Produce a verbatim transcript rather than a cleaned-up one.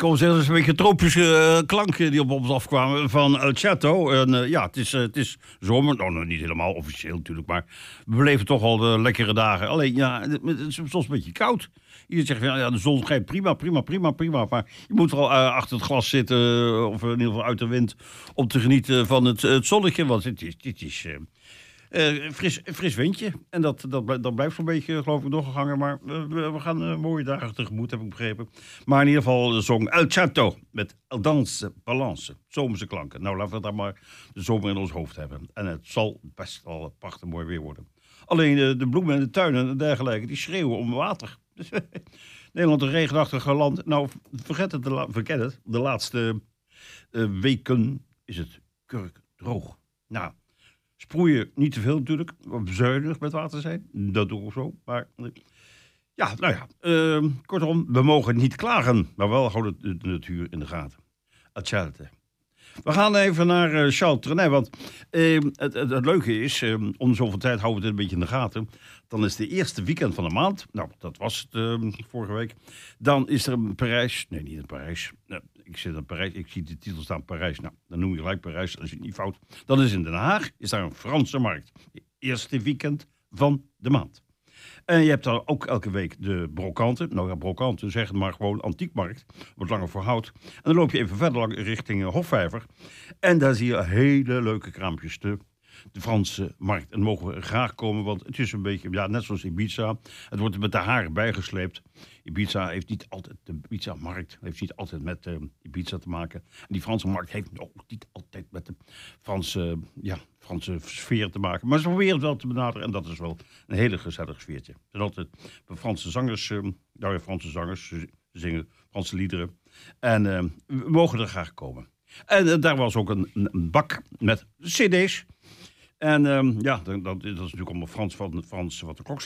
kon wel zeggen, dat is een beetje tropische uh, klanken die op ons afkwamen van El Chato. En uh, ja, het is, uh, het is zomer. Nou, nou, niet helemaal officieel natuurlijk, maar we beleven toch al de lekkere dagen. Alleen, ja, het, het is soms een beetje koud. Iedereen zegt, ja, de zon schijnt prima, prima, prima, prima. Maar je moet wel uh, achter het glas zitten, uh, of in ieder geval uit de wind, om te genieten van het, het zonnetje. Want het is... Het is uh, Uh, fris, fris windje. En dat, dat, dat blijft zo'n beetje, geloof ik, doorgegangen. Maar uh, we gaan uh, mooie dagen tegemoet, heb ik begrepen. Maar in ieder geval de song El Chato met El Danse Balance. Zomerse klanken. Nou, laten we dan maar de zomer in ons hoofd hebben. En het zal best wel prachtig mooi weer worden. Alleen uh, de bloemen en de tuinen en dergelijke, die schreeuwen om water. Nederland, een regenachtige land. Nou, vergeet het, de, la- vergeet het. De laatste uh, weken is het kurkdroog. Nou... Sproeien niet te veel natuurlijk, zuinig met water zijn, dat doe ik zo. Maar ja, nou ja, uh, kortom, we mogen niet klagen, maar wel houden de, de natuur in de gaten. Hetzelfde. We gaan even naar uh, Charles Trenet, want uh, het, het, het leuke is, uh, om zoveel tijd houden we het een beetje in de gaten. Dan is de eerste weekend van de maand, nou dat was het uh, vorige week, dan is er een Parijs, nee niet in Parijs, uh, ik zit in Parijs, ik zie de titel staan Parijs, nou dan noem je gelijk Parijs, dat is niet fout. Dan is in Den Haag, is daar een Franse markt, de eerste weekend van de maand. En je hebt dan ook elke week de brokanten. Nou ja, brokanten zeggen maar gewoon antiekmarkt. Wordt langer voor hout. En dan loop je even verder lang richting Hofvijver. En daar zie je hele leuke kraampjes. De, de Franse markt. En mogen we graag komen, want het is een beetje, ja, net zoals Ibiza. Het wordt met de haren bijgesleept. Ibiza heeft niet altijd, de Ibiza-markt heeft niet altijd met uh, Ibiza te maken. En die Franse markt heeft ook niet altijd met de Franse, ja, Franse sfeer te maken. Maar ze proberen het wel te benaderen en dat is wel een hele gezellig sfeertje. Er zijn altijd Franse zangers, uh, nou ja, Franse zangers, ze zingen Franse liederen. En uh, we mogen er graag komen. En uh, daar was ook een, een bak met cd's. En um, ja, dat, dat is natuurlijk allemaal Frans van Frans wat de klok